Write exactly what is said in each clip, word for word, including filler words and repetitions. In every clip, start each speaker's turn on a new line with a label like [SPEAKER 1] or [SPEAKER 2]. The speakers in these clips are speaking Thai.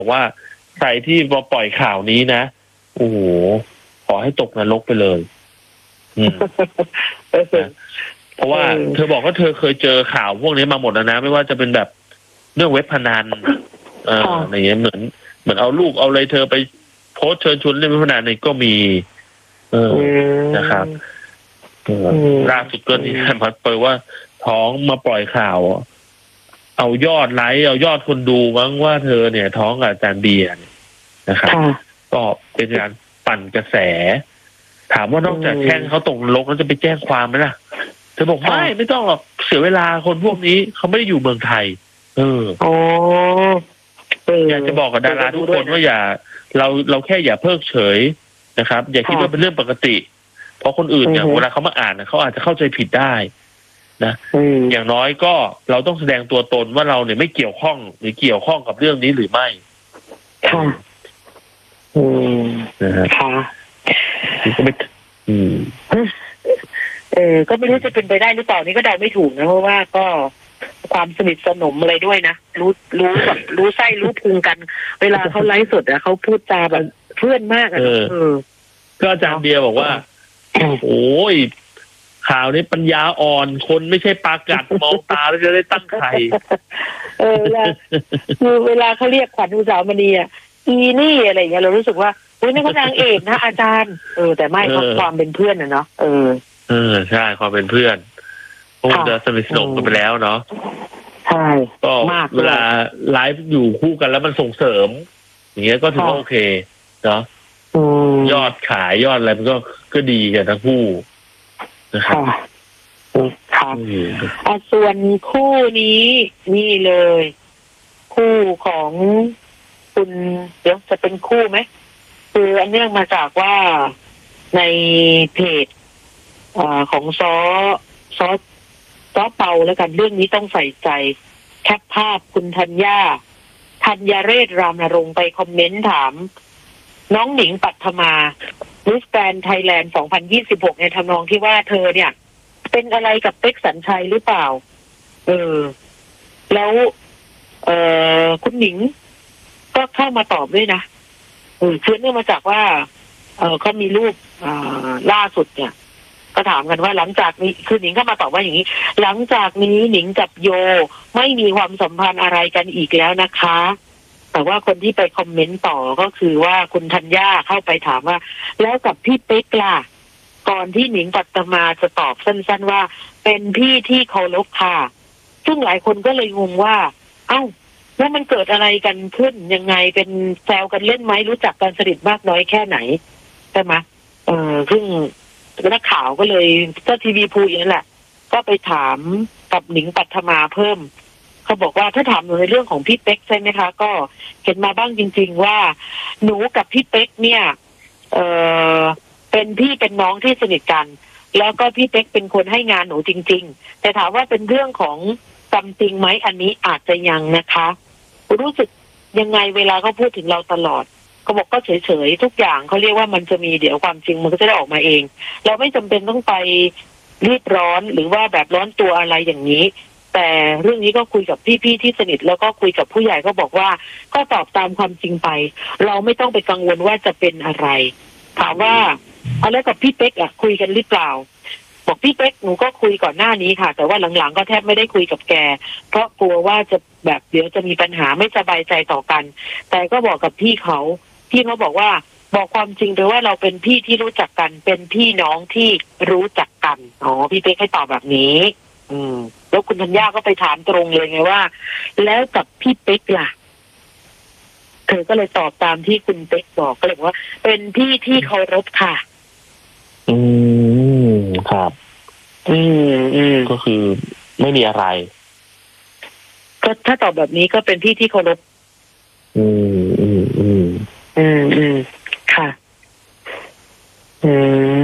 [SPEAKER 1] บอกว่าใครที่มาปล่อยข่าวนี้นะโอ้โหขอให้ตกนรกไปเลยอืมนะเพราะว่าเธอบอกว่าเธอเคยเจอข่าวพวกนี้มาหมดแล้วนะไม่ว่าจะเป็นแบบเรื่องเว็บพนันเอ่ออะไรเงี้ยเหมือนเหมือนเอาลูกเอาอะไรเธอไปโพสเชิญชวนเล่นเว็บพนันนี่ก็มีเออนะครับล่าสุดก็นี่พัดเปิดว่าท้องมาปล่อยข่าวเอายอดไลค์เอายอดคนดูมั้งว่าเธอเนี่ยท้องกับอาจารย์เบียร์นะครับก็เป็นการปั่นกระแสถามว่านอกจากแช่งเขาตกนรกแล้วจะไปแจ้งความไหมล่ะเธอบอกไม่ไม่ต้องหรอกเสียเวลาคนพวกนี้เขาไม่ได้อยู่เมืองไทยเออโอ้อยากจะบอกกับดาราทุกคนว่าอย่าเราเราแค่อย่าเพิกเฉยนะครับอย่าคิดว่าเป็นเรื่องปกติเพราะคนอื่นเนี่ยเวลาเขามาอ่านเขาอาจจะเข้าใจผิดได้นะอย่างน้อยก็เราต้องแสดงตัวตนว่าเราเนี่ยไม่เกี่ยวข้องหรือเกี่ยวข้องกับเรื่องนี้หรือไม่ค่ะอืมนะฮะค่ะก็ไม่อืมเออก็ไม่รู้จะเป็นไปได้หรือเปล่านี่ก็เดาไม่ถูกนะเพราะว่าก็ความสนิทสนมอะไรด้วยนะรู้รู้แบบรู้ไส้รู้พุงกันเวลาเขาไลฟ์สดอะเขาพูดจาแบบเพื่อนมากอะเออก็อาจารย์เบียร์บอกว่าโอ้ยข่าวนี้ปัญญาอ่อนคนไม่ใช่ปลากัดมองตาแล้วจะได้ตั้งไข่เออเวลาคือเวลาเขาเรียกขวัญอุสามณีอ่ะอีนี่อะไรอย่างเงี้ยเรารู้สึกว่าโอ้ยนี่เขานางเอกนะอาจารย์เออแต่ไม่เขาความเป็นเพื่อนนะเนาะเออเออใช่ความเป็นเพื่อนคงจะสนิทสนมกันไปแล้วเนาะใช่ก็เวลาไลฟ์อยู่คู่กันแล้วมันส่งเสริมอย่างเงี้ยก็ถือว่าโอเคเนาะยอดขายยอดอะไรมันก็ก็ดีกันทั้งคู่นะครับครับอ่ะส่วนคู่นี้นี่เลยคู่ของคุณเดี๋ยวจะเป็นคู่ไหมคืออันเนื่องมาจากว่าในเพจอ่าของซอซอซอเปาแล้วกันเรื่องนี้ต้องใส่ใจแคปภาพคุณธัญญาธัญเรศรามนรงค์ไปคอมเมนต์ถามน้องหนิงปัทมามิสแกรนด์ไทยแลนด์สองพันยี่สิบหกในทำนองที่ว่าเธอเนี่ยเป็นอะไรกับเป๊กสัญชัยหรือเปล่าเออแล้วเอ่อคุณหนิงก็เข้ามาตอบด้วยนะเออเชื่อเนื่องมาจากว่าเออเขามีรูปอ่าล่าสุดเนี่ยก็ถามกันว่าหลังจากนี้คือหนิงเข้ามาตอบว่าอย่างนี้หลังจากนี้หนิงกับโยไม่มีความสัมพันธ์อะไรกันอีกแล้วนะคะแต่ว่าคนที่ไปคอมเมนต์ต่อก็คือว่าคุณธัญญาเข้าไปถามว่าแล้วกับพี่เป๊กล่ะก่อนที่หนิงปัตมาจะตอบสั้นๆว่าเป็นพี่ที่เคารพค่ะซึ่งหลายคนก็เลยงงว่าเอ้าแล้วมันเกิดอะไรกันขึ้นยังไงเป็นแซวกันเล่นไหมรู้จักกันสนิทมากน้อยแค่ไหนใช่ไหมเออซึ่งนักข่าวก็เลยก็ทีวีพูอย่างนั้นแหละก็ไปถามกับหนิงปัทมาเพิ่มเขาบอกว่าถ้าถามหนูในเรื่องของพี่เป๊กใช่ไหมคะก็เห็นมาบ้างจริงๆว่าหนูกับพี่เป๊กเนี่ยเออเป็นพี่เป็นน้องที่สนิทกันแล้วก็พี่เป๊กเป็นคนให้งานหนูจริงๆแต่ถามว่าเป็นเรื่องของซัมติงไหมอันนี้อาจจะยังนะคะรู้สึกยังไงเวลาเขาพูดถึงเราตลอดเขาบอกก็เฉยๆทุกอย่างเขาเรียกว่ามันจะมีเดี๋ยวความจริงมันก็จะได้ออกมาเองเราไม่จำเป็นต้องไปรีบร้อนหรือว่าแบบร้อนตัวอะไรอย่างนี้แต่เรื่องนี้ก็คุยกับพี่ๆที่สนิทแล้วก็คุยกับผู้ใหญ่ก็บอกว่าก็ตอบตามความจริงไปเราไม่ต้องไปกังวลว่าจะเป็นอะไรถามว่าเอาแล้วกับพี่เป๊กอะคุยกันหรือเปล่าบอกพี่เป๊กหนูก็คุยก่อนหน้านี้ค่ะแต่ว่าหลังๆก็แทบไม่ได้คุยกับแกเพราะกลัวว่าจะแบบเดี๋ยวจะมีปัญหาไม่สบายใจต่อกันแต่ก็บอกกับพี่เขาพี่เขาบอกว่าบอกความจริงเลยว่าเราเป็นพี่ที่รู้จักกันเป็นพี่น้องที่รู้จักกันอ๋อพี่เป๊กให้ตอบแบบนี้อืมแล้วคุณธัญญาก็ไปถามตรงเลยไงว่าแล้วกับพี่เป๊กล่ะเธอก็เลยตอบตามที่คุณเป๊กบอกก็เลยว่าเป็นพี่ที่เคารพค่ะอืมครับอืมอืมก็คือไม่มีอะไรก็ถ้าตอบแบบนี้ก็เป็นพี่ที่เคารพอืมอืมอืมอืมอืมค่ะอืม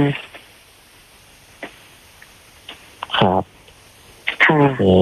[SPEAKER 1] ครับค่ะโอ้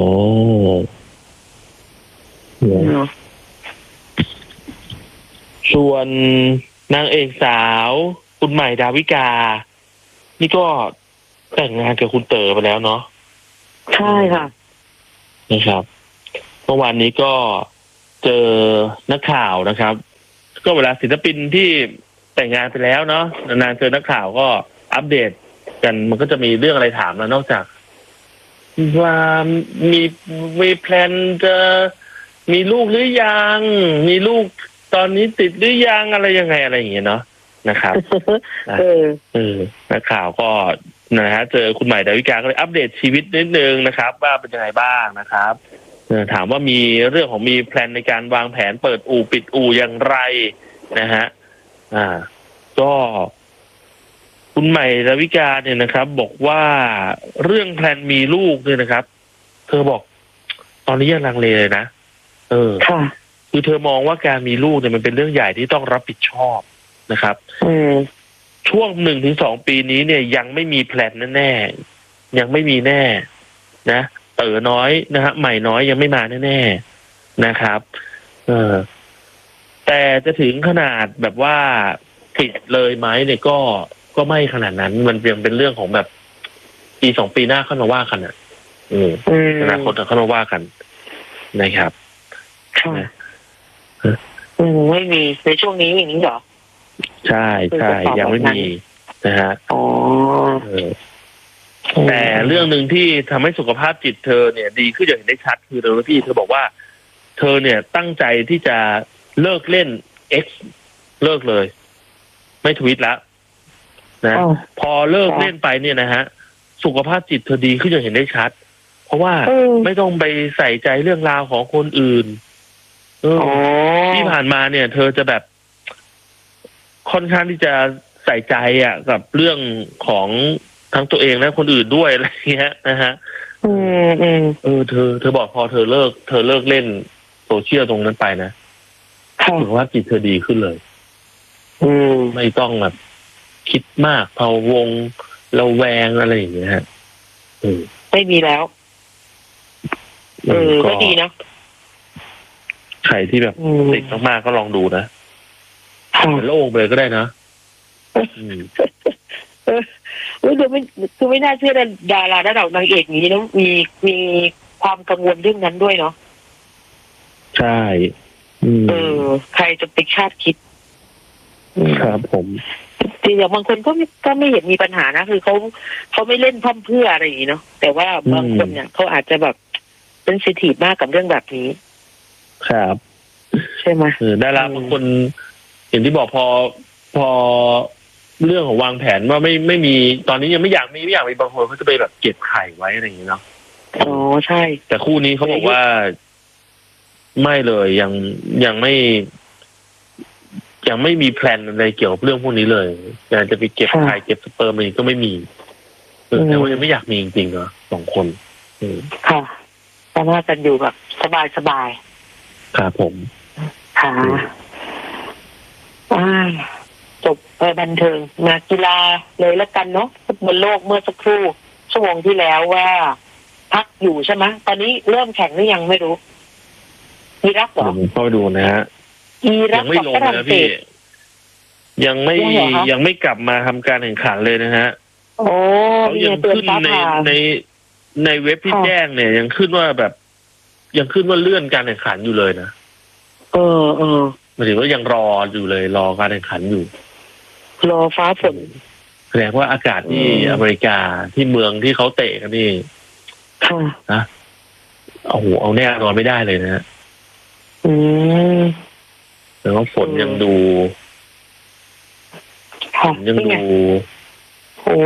[SPEAKER 1] ส่วนนางเอกสาวคุณใหม่ดาวิกานี่ก็แต่งงานกับคุณเต๋อไปแล้วเนาะใช่ค่ะนะครับเมื่อวานนี้ก็เจอนักข่าวนะครับก็เวลาศิลปินที่แต่งงานไปแล้วเนาะนานๆเจอนักข่าวก็อัปเดตกันมันก็จะมีเรื่องอะไรถามแล้วนอกจากว่ามีมีแพลนจะมีลูกหรือยังมีลูกตอนนี้ติดหรือยังอะไรยังไงอะไรอย่างเงี้ยเนาะนะครับเออเออนักข่าวก็นะฮะเจอคุณใหม่ดาวิกาก็เลยอัปเดตชีวิตนิดนึงนะครับว่าเป็นยังไงบ้างนะครับถามว่ามีเรื่องของมีแพลนในการวางแผนเปิดอู่ปิดอู่อย่างไรนะฮะอ่าก็คุณใหม่ดาวิกาเนี่ยนะครับ บอกว่าเรื่องแพลนมีลูกเนี่ยนะครับเธอบอกตอนนี้ยังลังเลเลยนะเออค่ะคือเธอมองว่าการมีลูกเนี่ยมันเป็นเรื่องใหญ่ที่ต้องรับผิดชอบนะครับอืมช่วงหนึ่งถึงสองปีนี้เนี่ยยังไม่มีแพลนแน่ๆยังไม่มีแน่นะเต๋อน้อยนะฮะใหม่น้อยยังไม่มาแน่ๆนะครับเออแต่จะถึงขนาดแบบว่าปิดเลยไหมเนี่ยก็ก็ไม่ขนาดนั้นมันยังเป็นเรื่องของแบบปีสองปีหน้าเข้ามาว่ากันอ่ะอืมอนาคตเข้ามาว่ากันนะครับ
[SPEAKER 2] ค่ะอืมไม่มีในช่วงนี้อย่างนี้เหรอ
[SPEAKER 1] ใช่ใช่ยังไม่มีนะฮะอ๋อแต่เรื่องหนึ่งที่ทำให้สุขภาพจิตเธอเนี่ยดีขึ้นอย่างเห็นได้ชัดคือเธอพี่เธอบอกว่าเธอเนี่ยตั้งใจที่จะเลิกเล่น X เลิกเลยไม่ทวิตแล้วนะพอเลิกเล่นไปเนี่ยนะฮะสุขภาพจิตเธอดีขึ้นอย่างเห็นได้ชัดเพราะว่าไม่ต้องไปใส่ใจเรื่องราวของคนอื่นที่ผ่านมาเนี่ย เธอจะแบบค่อนข้างที่จะใส่ใจอ่ะกับเรื่องของทั้งตัวเองและคนอื่นด้วยอะไรเงี้ยนะฮะอืมอืมเออเธอเธอบอกพอเธอเลิกเธอเลิกเล่นโซเชียลตรงนั้นไปนะถือว่าจิตเธอดีขึ้นเลยอืมไม่ต้องแบบคิดมากพะวงระแวงอะไรอย่างเงี้ยฮะ
[SPEAKER 2] ไม่มีแล้วเออก็ดีนะ
[SPEAKER 1] ใครที่แบบติดมากๆก็ลองดูนะโล่งไปเลยก็ได้นะ
[SPEAKER 2] เออคือไม่คือไม่น่าเชื่อดาราระดับนางเอกนี้นะมีมีความกังวลเรื่องนั้นด้วยเนาะ
[SPEAKER 1] ใช่
[SPEAKER 2] เออใครจะไปคาดคิด
[SPEAKER 1] ครับผม
[SPEAKER 2] แต่อย่างบางคนก็ไม่ก็ไม่เห็นมีปัญหานะคือเขาเขาไม่เล่นพร่ำเพื่ออะไรอย่างนี้เนาะแต่ว่าบางคนเนี่ยเขาอาจจะแบบเป็นเซนซิทีฟมากกับเรื่องแบบนี้
[SPEAKER 1] ครับ
[SPEAKER 2] ใช่ไหม
[SPEAKER 1] เออดาราบางคนอย่างที่บอกพอพอเรื่องของวางแผนว่าไม่ไม่มีตอนนี้ยังไม่อยากมีไม่อยากมีบางคนเขาจะไปแบบเก็บไข่ไว้อะไรอย่างนี้เนาะ
[SPEAKER 2] อ๋อใช่
[SPEAKER 1] แต่คู่นี้เขาบอกว่าไม่เลยยังยังไม่ยังไม่มีแพลนอะไรเกี่ยวกับเรื่องพวกนี้เลยอยากจะไปเก็บไข่เก็บสเปิร์มอะไรก็ไม่มีแต่ว่ายังไม่อยากมีจริงๆเนาะสองคน
[SPEAKER 2] ค่ะแต่ว่ากันอยู่แบบสบายสบาย
[SPEAKER 1] ครับผม
[SPEAKER 2] ค่ะอ่าจบไปบันเทิงมากีฬาเลยแล้วกันเนาะฟุตบอลโลกเมื่อสักครู่ชั่วโมงที่แล้วว่าพักอยู่ใช่ไหมตอนนี้เริ่มแข่งหรือยังไม่รู้อิรักเหรอ
[SPEAKER 1] ผมเข้าไปดูนะฮะ
[SPEAKER 2] อิรัก
[SPEAKER 1] ยังไม่ลงนะพี่ยังไม่ยังไม่กลับมาทำการแข่งขันเลยนะฮะ
[SPEAKER 2] โอ้
[SPEAKER 1] เขายังขึ้นในในในเว็บที่แจ้งเนี่ยยังขึ้นว่าแบบยังขึ้นว่าเลื่อนการแข่งขันอยู่เลยนะ
[SPEAKER 2] เออเออ
[SPEAKER 1] หมายถึงว่ายังรออยู่เลยรอการแข่งขันอยู่
[SPEAKER 2] รอฟ้าฝน
[SPEAKER 1] แสดงว่าอากาศที่อเมริกาที่เมืองที่เขาเตะกันนี่นะเอาหูเอาแน่นอนไม่ได้เลยนะ
[SPEAKER 2] อืม
[SPEAKER 1] แต่ว่าฝนยังดูฝนยังดู
[SPEAKER 2] โอ้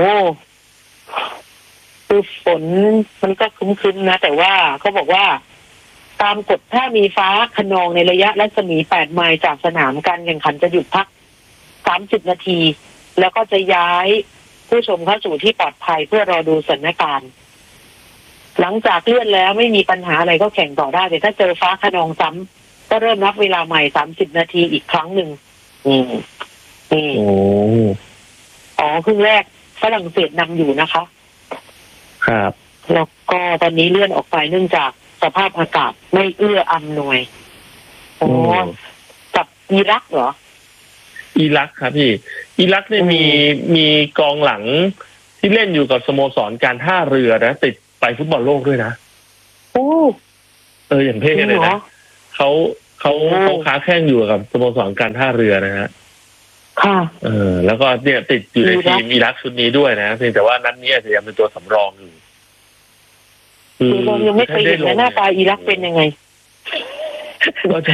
[SPEAKER 2] คือฝนมันก็ครึ้มๆนะแต่ว่าเขาบอกว่าตามกฎถ้ามีฟ้าคะนองในระยะรัศมีแปดไมล์จากสนามการแข่งขันจะหยุดพักสามสิบนาทีแล้วก็จะย้ายผู้ชมเข้าสู่ที่ปลอดภัยเพื่อรอดูสถานการณ์หลังจากเลื่อนแล้วไม่มีปัญหาอะไรก็แข่งต่อได้แต่ถ้าเจอฟ้าคะนองซ้ำก็เริ่มนับเวลาใหม่สามสิบนาทีอีกครั้งหนึ่งอืมอืมอ๋อครึ่งแรกฝรั่งเศสนำอยู่นะคะ
[SPEAKER 1] ครับ
[SPEAKER 2] แล้วก็ตอนนี้เลื่อนออกไปเนื่องจากสภาพอากาศไม่เอื้ออำนวยโอ้กับอิรักเหรอ
[SPEAKER 1] อิรักครับพี่อิรักเนี่ยมีมีกองหลังที่เล่นอยู่กับสโมสรการท่าเรือนะติดไปฟุตบอลโลกด้วยนะ
[SPEAKER 2] โอ้
[SPEAKER 1] เอออย่างเท่เลยนะเขาเขาเขาค้าแข่งอยู่กับสโมสรการท่าเรือนะฮะ
[SPEAKER 2] ค่ะ
[SPEAKER 1] เออแล้วก็เนี่ยติดอยู่ในทีมอิรักชุดนี้ด้วยนะเพียงแต่ว่านัดนี้อาจจะยังเป็นตัวสำรองอยู่
[SPEAKER 2] คือเรายังไม่เคยเห็นหน้าตาอิรักเป็นยังไง
[SPEAKER 1] ก็จะ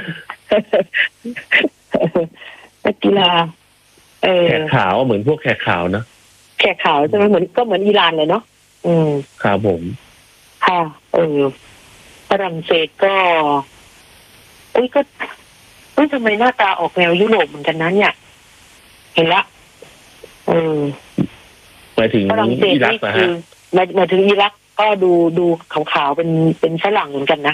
[SPEAKER 2] นักกีฬาเออ
[SPEAKER 1] แขกขาวเหมือนพวกแขกขาวนะ
[SPEAKER 2] แขกขาวใช่ไหมเหมือนก็เหมือนอิหร่านเลยเนาะอืม
[SPEAKER 1] ครับผม
[SPEAKER 2] ค่ะเออฝรั่งเศสก็อุ้ยก็อุ้ยทำไมหน้าตาออกแนวยุโรปเหมือนกันนั้นเนี่ยเห็นละเออ
[SPEAKER 1] หมายถึง
[SPEAKER 2] ฝรั่งเศสนี่คือหมายหมายถึงอิรักก็ดูดูขาวๆเป็นเป็นฝรั่งเหมือนกันนะ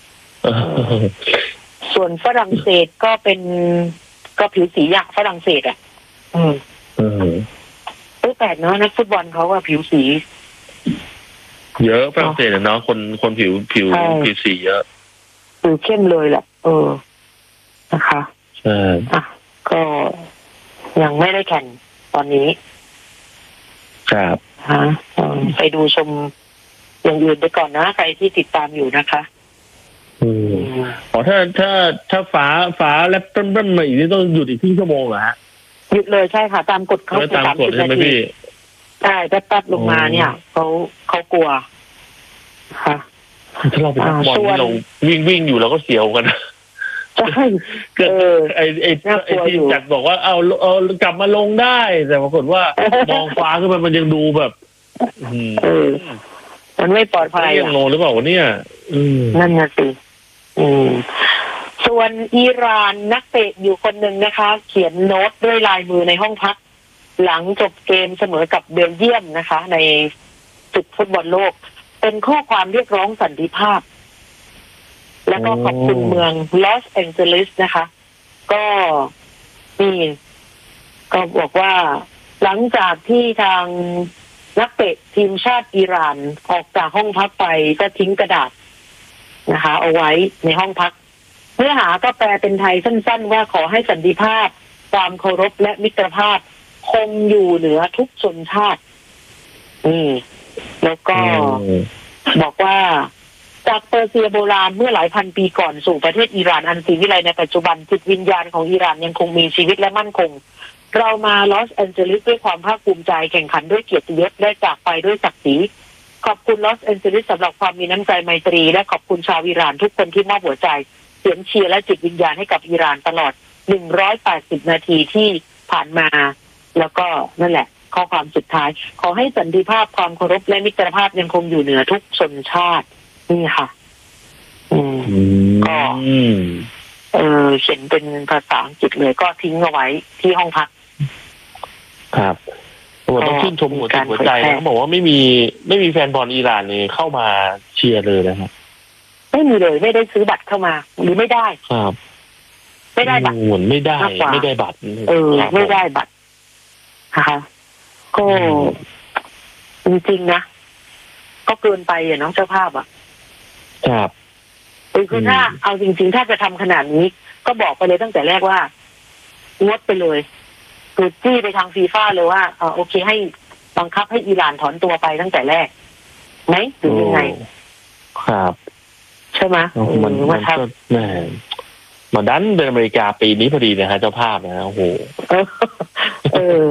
[SPEAKER 2] ส่วนฝรั่งเศสก็เป็นก็ผิวสีอย่างฝรั่งเศสอ่ะอืม
[SPEAKER 1] อืม
[SPEAKER 2] เออแปลกเนาะนักฟุตบอลเขาว่าผิวสี
[SPEAKER 1] เยอะฝรั่งเศสเนาะคนคนผิวผิวผิวสีเยอะ
[SPEAKER 2] ผิวเข้มเลยแหละเออนะคะ
[SPEAKER 1] ใช่
[SPEAKER 2] อ่ะก็ยังไม่ได้แข่งตอนนี้
[SPEAKER 1] ครับ
[SPEAKER 2] ฮะไปดูชมอย่างอื่นไปก่อนนะใครที่ติดตามอยู่นะคะ
[SPEAKER 1] อืมอ๋อถ้าถ้าถ้าฟ้าฟ้าแลบต้นต้นมาอีกนี่ต้องหยุดอีกครึ่งชั่วโมงเหรอฮะ
[SPEAKER 2] หยุดเลยใช่ค่ะตามกฎเขา
[SPEAKER 1] ตามกฎใช่ไหมพี่
[SPEAKER 2] ใช่แป๊บๆลงมาเนี่ยเขาเขากลัวค่ะ
[SPEAKER 1] ถ้าเราเป็นนักบอลที่เราวิ่งวิ่งอยู่เราก็เสียวกัน
[SPEAKER 2] ใช่
[SPEAKER 1] เออไอไอไอทีมจัดบอกว่าเอาเอากลับมาลงได้แต่ปรากฏว่ามองฟ้าขึ้นมามันยังดูแบบ
[SPEAKER 2] เออมันไม่ปลอดภัย
[SPEAKER 1] ยังงงหรือเปล่าเนี่ย
[SPEAKER 2] นั่นน่ะสิส่วนอิหร่านนักเตะอยู่คนหนึ่งนะคะเขียนโน้ตด้วยลายมือในห้องพักหลังจบเกมเสมอกับเบลเยียมนะคะในศึกฟุตบอลโลกเป็นข้อความเรียกร้องสันติภาพแล้วก็ขอบคุณเมืองลอสแองเจลิสนะคะก็นี่ก็บอกว่าหลังจากที่ทางนักเตะทีมชาติอิหร่านออกจากห้องพักไปก็ทิ้งกระดาษนะคะเอาไว้ในห้องพักเนื้อหาก็แปลเป็นไทยสั้นๆว่าขอให้สันติภาพความเคารพและมิตรภาพคงอยู่เหนือทุกชนชาตินี่แล้วก็บอกว่าจากเปอร์เซียโบราณเมื่อหลายพันปีก่อนสู่ประเทศอิหร่านอันศรีวิไลในปัจจุบันจิตวิญญาณของอิหร่านยังคงมีชีวิตและมั่นคงเรามาลอสแอนเจลิสด้วยความภาคภูมิใจแข่งขันด้วยเกียรติยศและจากไปด้วยศักดิ์ศรีขอบคุณลอสแอนเจลิสสำหรับความมีน้ำใจไมตรีและขอบคุณชาวอิหร่านทุกคนที่มอบหัวใจเสียงเชียร์และจิตวิญญาณให้กับอิหร่านตลอดหนึ่งร้อยแปดสิบนาทีที่ผ่านมาแล้วก็นั่นแหละข้อความสุดท้ายขอให้สันติภาพความเคารพและมิตรภาพยังคงอยู่เหนือทุกชนชาตินี่ค่ะอืมก็เออเขียนเป็นภาษาอังกฤษเลยก็ทิ้งเอาไว้ที่ห้องพัก
[SPEAKER 1] ครับผมต้องชื่นชมหัวใจหัวใจเขาบอกว่าไม่มีไม่มีแฟนบอลอิหร่านเลยเข้ามาเชียร์เลยนะครับ
[SPEAKER 2] ไม่มีเลยไม่ได้ซื้อบัตรเข้ามาหรือไม่ได้
[SPEAKER 1] ครับ
[SPEAKER 2] ไม่ได้บัตร
[SPEAKER 1] เหมือนไม่ได้ไม่ได้บัตร
[SPEAKER 2] เออไม่ได้บัตรนะคะก็จริงๆนะก็เกินไปอ่ะน้องเจ้าภาพอ่ะ
[SPEAKER 1] ครับ
[SPEAKER 2] คือถ้าเอาจริงๆถ้าจะทำขนาดนี้ก็บอกไปเลยตั้งแต่แรกว่างดไปเลยคือจี้ไปทางฟีฟ่าเลยว่าเออโอเคให้บังคับให้อิหร่านถอนตัวไปตั้งแต่แรกไหมหรือยังไง
[SPEAKER 1] ครับ
[SPEAKER 2] ใช่ไหม
[SPEAKER 1] มันมันก็แหมมาดันเป็นอเมริกาปีนี้พอดีนะฮะเจ้าภาพนะโอ้โห
[SPEAKER 2] เออ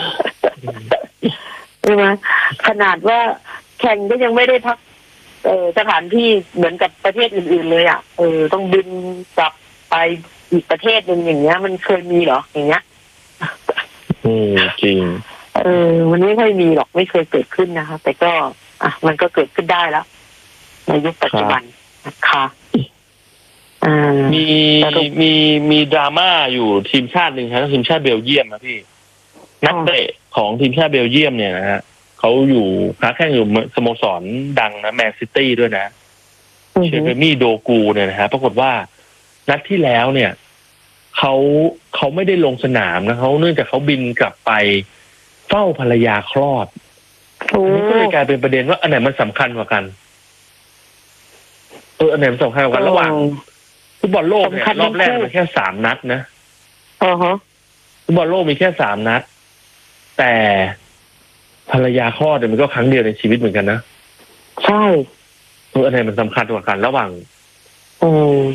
[SPEAKER 2] ใช่ไหมขนาดว่าแข่งก็ยังไม่ได้พักเออสถานที่เหมือนกับประเทศอื่นๆเลยอ่ะเออต้องบินกลับไปอีกประเทศหนึ่งอย่างเงี้ยมันเคยมีเหรออย่างเงี้ย
[SPEAKER 1] อืมจริง
[SPEAKER 2] เออมันไม่ค่อยมีหรอกไม่เคยเกิดขึ้นนะคะแต่ก็อ่ะมันก็เกิดขึ้นได้แล้วในยุคปัจจุบันนะคะ
[SPEAKER 1] มีมีมีดราม่าอยู่ทีมชาติหนึ่งครับทีมชาติเบลเยียมนะพี่นักเตะของทีมชาติเบลเยียมเนี่ยนะฮะเขาอยู่ค้าแข่งอยู่สโมสรดังนะแมนซิตี้ด้วยนะเชฟเบมี่โดกูเนี่ยนะฮะปรากฏว่านัดที่แล้วเนี่ยเขาเขาไม่ได้ลงสนามนะเขาเนื่องจากเขาบินกลับไปเฝ้าภรรยาคลอดนี่ก็เลยกลายเป็นประเด็นว่าอันไหนมันสำคัญกว่ากันเอออันไหนมันสำคัญกว่ากันระหว่างฟุตบอลโลกเนี่ยรอบแรกมันแค่สามนัดนะ
[SPEAKER 2] อ๋อฮะ
[SPEAKER 1] ฟุตบอลโลกมีแค่สามนัดแต่ภรรยาคลอดเนี่ยมันก็ครั้งเดียวในชีวิตเหมือนกันนะ
[SPEAKER 2] ใช่
[SPEAKER 1] เอออันไหนมันสำคัญกว่ากันระหว่าง
[SPEAKER 2] อืม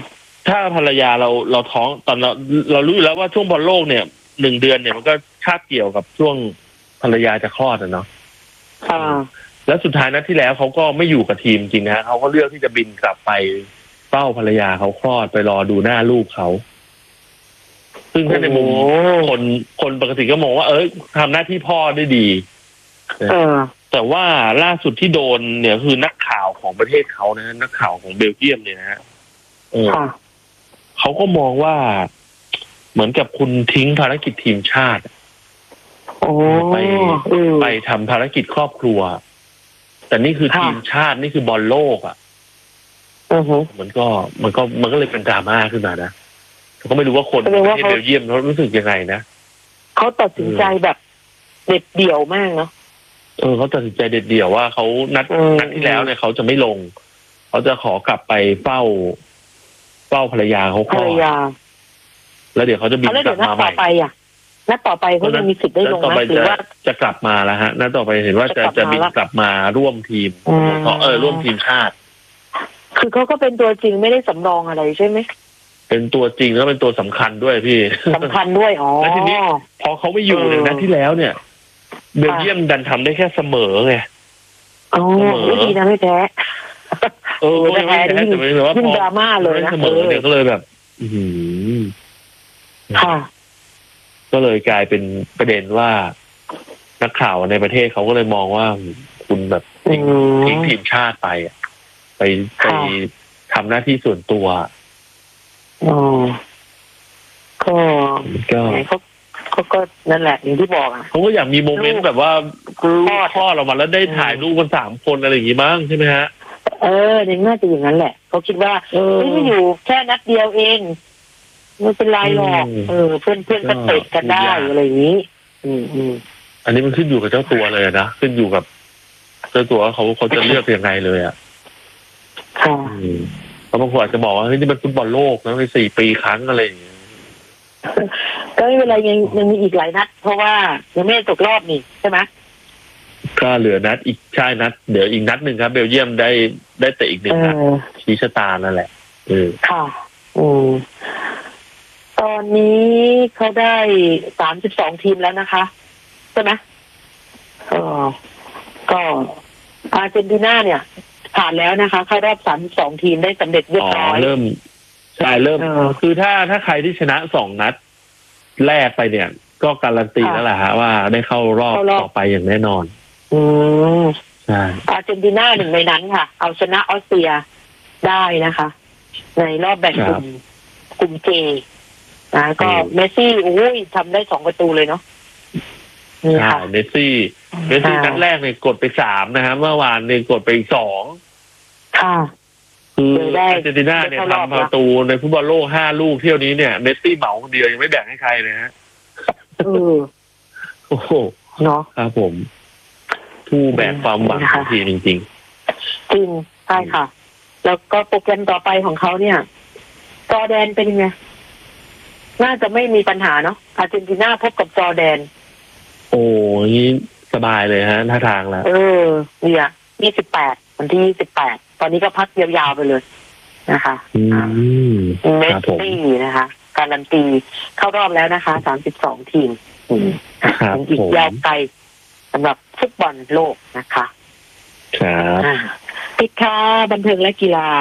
[SPEAKER 1] ถ้าภรรยาเราเราท้องตอนเราเรารู้อยู่แล้วว่าช่วงบอลโลกเนี่ยหนึ่งเดือนเนี่ยมันก็คาบเกี่ยวกับช่วงภรรยาจะคลอดอะเนาะ
[SPEAKER 2] ค่ะ
[SPEAKER 1] แล้วสุดท้ายนัดที่แล้วเขาก็ไม่อยู่กับทีมจริงนะเขาก็เลือกที่จะบินกลับไปเฝ้าภรรยาเขาคลอดไปรอดูหน้าลูกเขาซึ่งถ้าในมุมคนคนปกติก็มองว่าเอ้ยทำหน้าที่พ่อได้ดี
[SPEAKER 2] เออ
[SPEAKER 1] แต่ว่าล่าสุดที่โดนเนี่ยคือนักข่าวของประเทศเขานะนักข่าวของเบลเยียมเนี่ยนะฮะเออ
[SPEAKER 2] ค่ะ
[SPEAKER 1] เขาก็มองว่าเหมือนกับคุณทิ้งภารกิจทีมชาติ
[SPEAKER 2] โอ้
[SPEAKER 1] ไป
[SPEAKER 2] เออ
[SPEAKER 1] ไปทำภารกิจครอบครัว แต่นี่คือ
[SPEAKER 2] ค่ะ
[SPEAKER 1] ทีมชาตินี่คือบอลโลกอ่ะ
[SPEAKER 2] อือฮึ
[SPEAKER 1] มันก็มันก็มันก็เลยเป็นดราม่าขึ้นมานะเขาก็ไม่รู้ว่าคนประเทศเบลเยียมเขารู้สึกยังไงนะ
[SPEAKER 2] เขาตัดสินใจแบบเด็ดเดี่ยวมากเนาะ
[SPEAKER 1] เออเขาตัดสินใจเด็ดเดี่ยวว่าเขานัด
[SPEAKER 2] อืม
[SPEAKER 1] นัดที่แล้วเนี่ยเขาจะไม่ลงเขาจะขอกลับไปเฝ้าเฝ้าภรรยาเขา
[SPEAKER 2] ภ
[SPEAKER 1] ก่
[SPEAKER 2] ร
[SPEAKER 1] อ
[SPEAKER 2] ร
[SPEAKER 1] น
[SPEAKER 2] ยา
[SPEAKER 1] แล้วเดี๋ยวเขาจะบิน
[SPEAKER 2] เอาแล้ว
[SPEAKER 1] ก
[SPEAKER 2] เดี๋
[SPEAKER 1] ลั
[SPEAKER 2] ย
[SPEAKER 1] บ
[SPEAKER 2] วนัด
[SPEAKER 1] มาให
[SPEAKER 2] ต่อ
[SPEAKER 1] ม่
[SPEAKER 2] ไปอ่ะนัดต่อไปเขายังมีสิทธิ์ได้ลง
[SPEAKER 1] ต่อ
[SPEAKER 2] นะ
[SPEAKER 1] ไป
[SPEAKER 2] หรือ
[SPEAKER 1] จะ
[SPEAKER 2] ว่า
[SPEAKER 1] จะกลับมาแล้วฮะนัดต่อไปเห็นว่าจะ
[SPEAKER 2] จะ
[SPEAKER 1] จะ
[SPEAKER 2] กลับมา
[SPEAKER 1] บิน
[SPEAKER 2] ละ
[SPEAKER 1] กลับมาร่วมทีม
[SPEAKER 2] อืม
[SPEAKER 1] เออร่วมทีมชาติ
[SPEAKER 2] คือเขาก็เป็นตัวจริงไม่ได้สำรองอะไรใช่ไหม
[SPEAKER 1] เป็นตัวจริงแล้วเป็นตัวสำคัญด้วยพี่
[SPEAKER 2] สำคัญด้วยอ๋อ
[SPEAKER 1] แล้วทีนี้ พอเขาไม่อยู่เนี่ยนัดที่แล้วเนี่ยเบลเยียมดันทำได้แค่เสมอไง
[SPEAKER 2] อ๋อ
[SPEAKER 1] เสมอ
[SPEAKER 2] ไม่ดีนะไม่แพ้
[SPEAKER 1] เออไม่แพ้แต่ไม่แต่ว่า
[SPEAKER 2] ยิ่
[SPEAKER 1] พ
[SPEAKER 2] ง
[SPEAKER 1] อ
[SPEAKER 2] ดราม่าเลยนะ
[SPEAKER 1] เสมอเนี่ยก็เลยแบบ อือหือ
[SPEAKER 2] ค่ะ
[SPEAKER 1] ก็เลยกลายเป็นประเด็นว่านักข่าวในประเทศเขาก็เลยมองว่าคุณแบบทิ้ง
[SPEAKER 2] อืม
[SPEAKER 1] ทิ้งทีมชาติไปอะไปไป
[SPEAKER 2] ค่ะ
[SPEAKER 1] ทำหน้าที่ส่วนตัว
[SPEAKER 2] อ๋อก็
[SPEAKER 1] ก็
[SPEAKER 2] เขาเขาก็นั่นแหละอย่างที่บอกอ่ะ
[SPEAKER 1] เขาก็อยากมีโมเมนต์แบบว่า
[SPEAKER 2] คล
[SPEAKER 1] พ่
[SPEAKER 2] อ
[SPEAKER 1] อ
[SPEAKER 2] ด
[SPEAKER 1] พ่อเรามาแล้วได้ถ่ายรูปกันสามคนอะไรอย่างงี้มั้งใช่ไหมฮะ
[SPEAKER 2] เออเด็กน่าจะอย่างนั้นแหละเขาคิดว่า
[SPEAKER 1] เออ
[SPEAKER 2] เฮ้ยไม่อยู่แค่นัดเดียวเองไม่เป็นไรหรอก
[SPEAKER 1] อืม
[SPEAKER 2] เออ เพื่อนเพื่อน
[SPEAKER 1] ก็
[SPEAKER 2] ก็เตะกันได้
[SPEAKER 1] ทุกอย่าง
[SPEAKER 2] อะไรอย่างนี้ อืมอืม
[SPEAKER 1] อันนี้มันขึ้นอยู่กับเจ้าตัวเลยนะขึ้นอยู่กับเจ้าตัวว่าเขาเขาจะเลือกยังไงเลยอ่ะ
[SPEAKER 2] ค่ะ
[SPEAKER 1] อืมแล้วบางคนอาจจะบอกว่าเฮ้ยนี่มันฟุตบอลโลกนะไม่สี่ปีครั้งอะไรอย่างเงี้ย
[SPEAKER 2] ก็ไม่เป็นไรยังยังมีอีกหลายนัด เพราะว่ายังไม่ได้ตกรอบนี่ใช่ไหม
[SPEAKER 1] ก็เหลือนัดอีกใช่นัดเดี๋ยวอีกนัดหนึ่งครับเบลเยียมได้ได้เตะอีกหนึ่
[SPEAKER 2] เอง
[SPEAKER 1] นัด
[SPEAKER 2] อ
[SPEAKER 1] ชี้ชะตานั่นแหละเออ
[SPEAKER 2] ค่ะ อืมตอนนี้เขาได้สามสิบสองทีมแล้วนะคะใช่ไหมเออก็อาร์เจนตินาเนี่ย ผ่านแล้วนะคะเข้ารอบสามสิบสองทีมได้สำเร็จเรีย
[SPEAKER 1] อ๋
[SPEAKER 2] บ
[SPEAKER 1] อ
[SPEAKER 2] ร้อย
[SPEAKER 1] เริ่มใช่เริ่ม
[SPEAKER 2] เออ
[SPEAKER 1] คือถ้าถ้าใครที่ชนะสองนัดแรกไปเนี่ย ก็การันตี
[SPEAKER 2] ค่ะ
[SPEAKER 1] แล้วแหละฮะว่าได้เข้ารอบ
[SPEAKER 2] เข้ารอบ
[SPEAKER 1] ต่อไปอย่างแน่นอน
[SPEAKER 2] อืม
[SPEAKER 1] ใช่
[SPEAKER 2] อาร์เจนตินาหนึ่งในนั้นค่ะ เอาชนะออสเตรียได้นะคะ ในรอบแบ่งกลุ่มกลุ่มเจนะก็เมสซี่โอ้ยทำได้สองประตูเลยเนาะนี่
[SPEAKER 1] ใช่
[SPEAKER 2] ค่ะ
[SPEAKER 1] เมสซี่เมสซี่
[SPEAKER 2] ค่ะ
[SPEAKER 1] นัดแรกเนี่ยกดไปสามนะฮะเมื่อวานเนี่ยกดไปอีกสอง
[SPEAKER 2] ค่ะ
[SPEAKER 1] คือ
[SPEAKER 2] ได้
[SPEAKER 1] อาร์เจนตินาเนี่ย
[SPEAKER 2] ได้เข้ารอบ
[SPEAKER 1] ทำประตูในฟุตบอลโลกห้าลูกเที่ยวนี้เนี่ยเมสซี่เหมาคนเดียวยังไม่แบ่งให้ใครเลยฮะ
[SPEAKER 2] เออ
[SPEAKER 1] โอ้โห
[SPEAKER 2] เนาะ
[SPEAKER 1] ครับผม ผู้แบกความหวังของทีมจริง
[SPEAKER 2] จริงใช่ค่ะ แล้วก็โปรแกรมต่อไปของเขาเนี่ยจอร์แดนเป็นยังไงน่าจะไม่มีปัญหาเนาะอาร์เจนตินาพบกับจอร์แดน
[SPEAKER 1] ๆ โอ้ยสบายเลยฮะท่าทางแล้ว
[SPEAKER 2] เออเนี่ยยี่สิบแปดวันที่ยี่สิบแปดตอนนี้ก็พักยาวๆไปเลยนะคะ
[SPEAKER 1] อืม
[SPEAKER 2] เม
[SPEAKER 1] ครั
[SPEAKER 2] ส
[SPEAKER 1] บผม
[SPEAKER 2] ซี่นะคะ การันตีเข้ารอบแล้วนะคะสามสิบสองทีมอืม
[SPEAKER 1] ครับ
[SPEAKER 2] ยังอี
[SPEAKER 1] ผ
[SPEAKER 2] ก
[SPEAKER 1] ม
[SPEAKER 2] ยาวไกลสำหรับฟุตบอลโลกนะคะ
[SPEAKER 1] ครับ
[SPEAKER 2] อ่าปิดค่าบันเทิงและกีฬา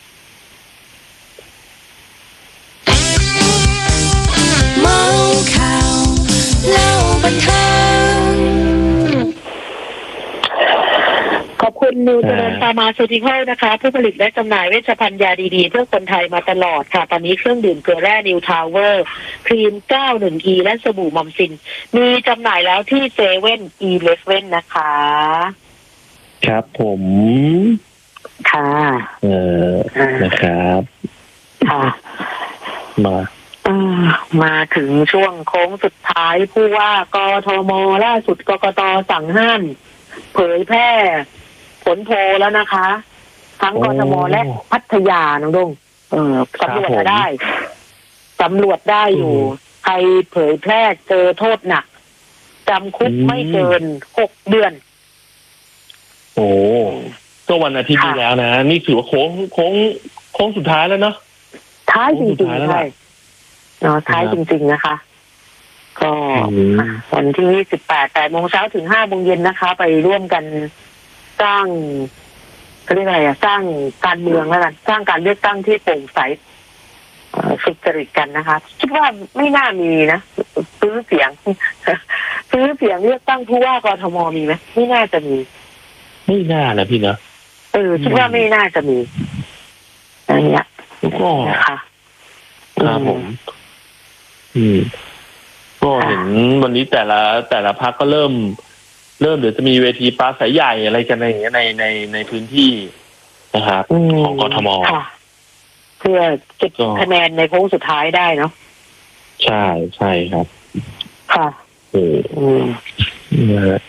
[SPEAKER 3] เมาข่าวเล่าบันเทิง
[SPEAKER 2] ขอบคุณนิวเจริญฟาร์มาซูติคอลนะคะ ผู้ผลิตและจำหน่ายเวชภัณฑ์ยาดีๆ เพื่อคนไทยมาตลอดค่ะ ตอนนี้เครื่องดื่มเกลือแร่นิวทาวเวอร์ครีม เก้าสิบเอ็ด อี และสบู่มอมซิน มีจำหน่ายแล้วที่เซเว่นอีเลฟเว่นนะคะ
[SPEAKER 1] ครับผม
[SPEAKER 2] ค่ะ
[SPEAKER 1] เออนะครับ
[SPEAKER 2] ค่ะ
[SPEAKER 1] มา
[SPEAKER 2] อ่ามาถึงช่วงโค้งสุดท้ายผู้ว่ากทมล่าสุดกกตสั่งห้ามเผยแพร่ผลโพลแล้วนะคะ ทั้งกทมและพัทยาน้องดงเออสำรวจมาได้สำรวจได้อยู่ ใครเผยแพร่เจอโทษหนักจำคุกไม่เกินหกเดือน
[SPEAKER 1] โอ้ก็วันอาทิตย์ที่แล้วนะ นี่ถือว่าโค้งโค้งโค้งสุดท้ายแล้วเนาะ
[SPEAKER 2] ท้ายจริงๆใช่เนาะท้ายจริงๆนะคะ ก็วันที่ยี่สิบแปดแปดโมงเช้าถึงห้าโมงเย็นนะคะ ไปร่วมกันสร้างเขาเรียกอะไรอะสร้างการเมืองแล้วกันสร้างการเลือกตั้งที่โปร่งใสสุจริตกันนะคะคิดว่าไม่น่ามีนะซื้อเสียงซื้อเสียงเลือกตั้งผู้ว่ากทมมีไหมไม่น่าจะมี
[SPEAKER 1] ไม่น่านะพี่นะ
[SPEAKER 2] เออคิดว่าไม่น่าจะมีอะไรเงี้ย
[SPEAKER 1] ก็
[SPEAKER 2] นะคะ
[SPEAKER 1] ครับผม อืมก็เห็นวันนี้แต่ละแต่ละพรรคก็เริ่ม เริ่มเดี๋ยวจะมีเวทีปราศัยใหญ่อะไรกันในอย่างเงี้ยในในในพื้นที่นะครับของกทม
[SPEAKER 2] เพื่อเก็บคะแนนในโค้งสุดท้ายได้เนาะ
[SPEAKER 1] ใช่ใช่ครับ
[SPEAKER 2] ค่ะ
[SPEAKER 1] โอ้นะฮะ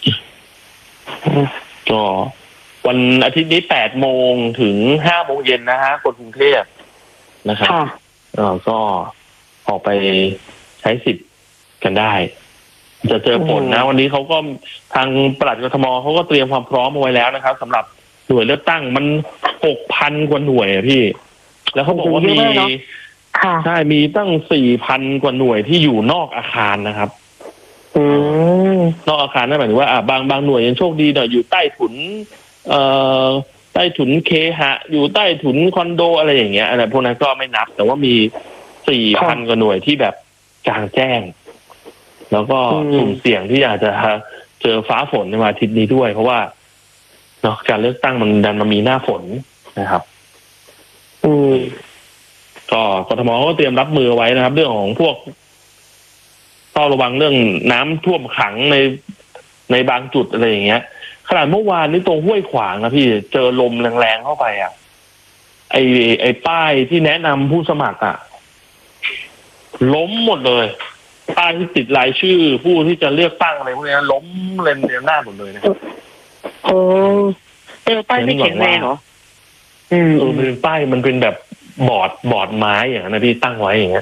[SPEAKER 1] ก็วันอาทิตย์นี้แปดโมงถึงห้าโมงเย็นนะฮะคนกรุงเทพนะครับเออก็ออกไปใช้สิทธิ์กันได้จะเจอผลนะวันนี้เขาก็ทางปลัดกทมเขาก็เตรียมความพร้อมเอาไว้แล้วนะครับสำหรับหน่วยเลือกตั้งมันหกพันกว่าหน่วยอะพี่แล้วเขาบอกว่ามีใช่มีตั้งสี่พันกว่าหน่วยที่อยู่นอกอาคารนะครับนอกอาคารนั่นหมายถึงว่าอ่าบางบางหน่วยยังโชคดีหน่อยอยู่ใต้ถุนเอ่อใต้ถุนเคหะอยู่ใต้ถุนคอนโดอะไรอย่างเงี้ยอะไรพวกนั้นก็ไม่นับแต่ว่ามีสี่พันกว่าหน่วยที่แบบกลางแจ้งแล้วก็สุ่มเสี่ยงที่อาจจะเจอฟ้าฝนในวันอาทิตย์นี้ด้วยเพราะว่าเนาะการเลือกตั้งมันดันมามีหน้าฝนนะครับ
[SPEAKER 2] อืม
[SPEAKER 1] ก็กทมก็เตรียมรับมือไว้นะครับเรื่องของพวกต้องระวังเรื่องน้ำท่วมขังในในบางจุดอะไรอย่างเงี้ยขนาดเมื่อวานนี้ตรงห้วยขวางนะพี่เจอลมแรงๆเข้าไปอ่ะไอไอป้ายที่แนะนำผู้สมัครอ่ะล้มหมดเลยป้ายที่ติดรายชื่อผู้ที่จะเลือกตั้งอะไรพวกนี้ล้มเลนเดียวหน้าหมดเลยนะ
[SPEAKER 2] โอ้เออป้ายไม่แข็งแรงเหรออืม
[SPEAKER 1] เออมันเป็นป้ายมันเป็นแบบบอร์ดบอร์ดไม้อย่างนั้นนะพี่ตั้งไว้อย่างเงี้ย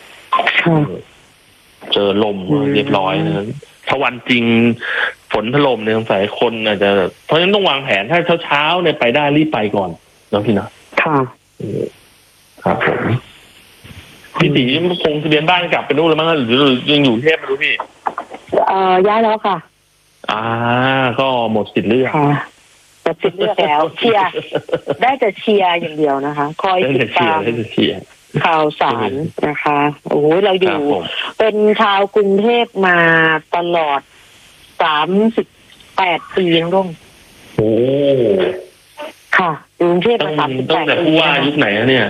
[SPEAKER 1] เจอลมเรียบร้อยนะถ้าวันจริงฝนถล่มเนี่ยสงสัยคนอาจจะเพราะฉะนั้นต้องวางแผนถ้าเช้าๆเนี่ยไปได้รีบไปก่อนน้องพี่นะ
[SPEAKER 2] ค่ะ
[SPEAKER 1] ครับผมพี่ตีคงทะเบียนบ้านกลับไปนู่นแล้วมั้งหรือยังอยู่เทพไม่รู้พี่
[SPEAKER 2] เอ่อย้ายแล้วค่ะ
[SPEAKER 1] อ่าก็หมดสิทธิ์เลือก
[SPEAKER 2] ค่ะหมดสิทธิ์เลือกแล้วเชียร์ได้แต่เชียร์อย่างเดียวนะคะคอยติดตามข่าวสารนะคะโอ้โหเราอยู่เป็นชาวกรุงเทพมาตลอดสามสิบแปดปีน้องรุ่ง
[SPEAKER 1] โอ้
[SPEAKER 2] ค่ะกรุงเทพมาสามสิบแปดปี
[SPEAKER 1] ตั้งแต่ผู้ว่ายุคไหนเนี่ย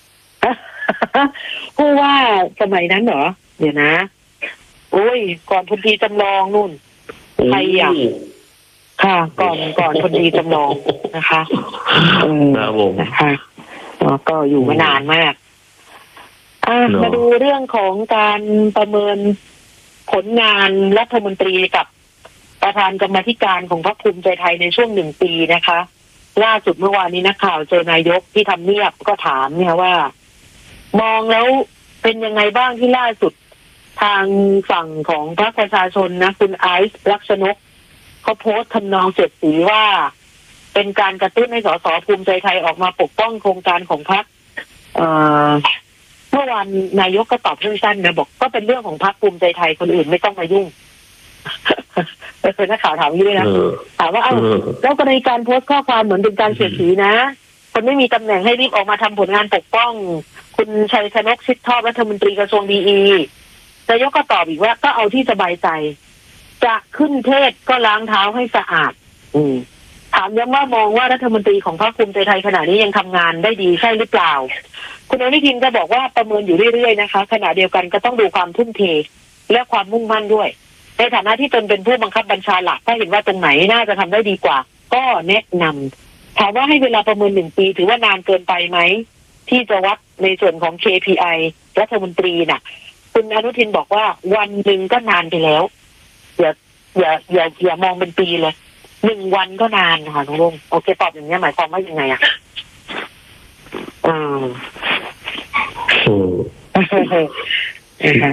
[SPEAKER 2] ผู้ว่าสมัยนั้นเหรอเดี๋ยวนะโอ้ยก่อนพลตรีจำลองนู่นใครอ่ะค่ะก่อนก่อนพลตรีจำลองนะคะ
[SPEAKER 1] อืม
[SPEAKER 2] นะคะก็อยู่มานานมากอ่ะมาดูเรื่องของการประเมินผลงานรัฐมนตรีกับประธานกรรมาธิการของพรรคภูมิใจไทยในช่วงหนึ่งปีนะคะล่าสุดเมื่อวานนี้นักข่าวเจอนายกที่ทำเนียบก็ถามเนี่ยว่ามองแล้วเป็นยังไงบ้างที่ล่าสุดทางฝั่งของพรรคประชาชนนะคุณไอซ์ลักษณกเขาโพสต์ทำนองเสียดสีว่าเป็นการกระตุ้นให้สสภูมิใจไทยออกมาปกป้องโครงการของพรรคเมื่อวานนายกก็ตอบสั้นๆนะบอกก็เป็นเรื่องของพรรคภูมิใจไทยคนอื่นไม่ต้องมายุ่งเคยนักข่าวถามอย่างนี้นะถามว่าเอ้าแล้วกรณีการโพสต์ข้อความเหมือนเป็นการเสียดสีนะคนไม่มีตำแหน่งให้รีบออกมาทำผลงานปกป้องคุณชัยชนกชิดชอบรัฐมนตรีกระทรวงดีอีนายกก็ตอบอีกว่าก็เอาที่สบายใจจะขึ้นเทศก็ล้างเท้าให้สะอาดอืมถามย้ำว่ามองว่ารัฐมนตรีของพรรคภูมิใจไทยขณะนี้ยังทำงานได้ดีใช่หรือเปล่าคุณอนุทินก็บอกว่าประเมินอยู่เรื่อยๆนะคะขณะเดียวกันก็ต้องดูความทุ่มเทและความมุ่งมั่นด้วยในฐานะที่ตนเป็นผู้บังคับบัญชาหลักถ้าเห็นว่าตรงไหนน่าจะทำได้ดีกว่าก็แนะนำถามว่าให้เวลาประเมินหนึ่งปีถือว่านานเกินไปไหมที่จะวัดในส่วนของ เค พี ไอ รัฐมนตรีน่ะคุณอนุทินบอกว่าวันหนึ่งก็นานไปแล้วอย่าอย่าอย่าอย่ามองเป็นปีเลยหนึ่งวันก็นานค่ะน้องลุงโอเคตอบอย่างนี้หมายความว่ายังไงอ่ะอืมนะคะ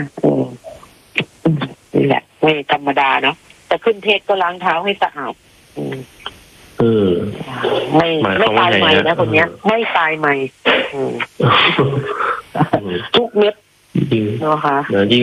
[SPEAKER 2] นี่แหละไม่ธรรมดาเนาะจะขึ้นเทศก็ล้างเท้าให้สะอาด
[SPEAKER 1] เออ
[SPEAKER 2] ไม่
[SPEAKER 1] หมายค
[SPEAKER 2] ไม่
[SPEAKER 1] วามว่า
[SPEAKER 2] ตาย
[SPEAKER 1] ไง
[SPEAKER 2] ใหม่
[SPEAKER 1] นะ
[SPEAKER 2] นะคนเนี้ย ไม่ตายใหม่อืม
[SPEAKER 1] อืม
[SPEAKER 2] ทุกเม็ด
[SPEAKER 1] จริง
[SPEAKER 2] นะคะ
[SPEAKER 1] ๆนะยิ่ง